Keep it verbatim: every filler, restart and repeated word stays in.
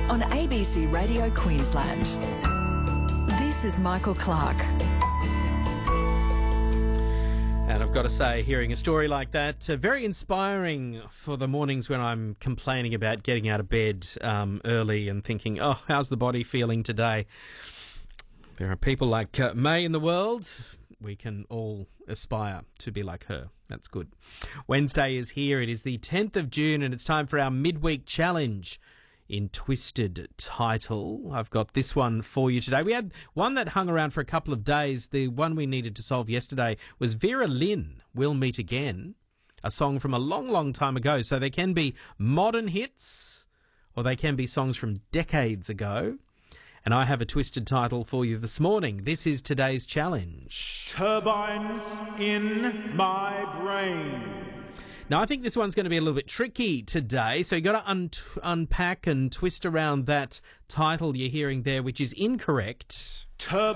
on A B C Radio Queensland. This is Michael Clark. And I've got to say, hearing a story like that, uh, very inspiring for the mornings when I'm complaining about getting out of bed um, early and thinking, oh, how's the body feeling today? There are people like uh, May in the world. We can all aspire to be like her. That's good. Wednesday is here. It is the tenth of June and it's time for our midweek challenge in Twisted title. I've got this one for you today. We had one that hung around for a couple of days. The one we needed to solve yesterday was Vera Lynn, We'll Meet Again, a song from a long, long time ago. So they can be modern hits or they can be songs from decades ago. And I have a Twisted title for you this morning. This is today's challenge. Turbines in my brain. Now, I think this one's going to be a little bit tricky today, so you've got to un- unpack and twist around that title you're hearing there, which is incorrect. Turbines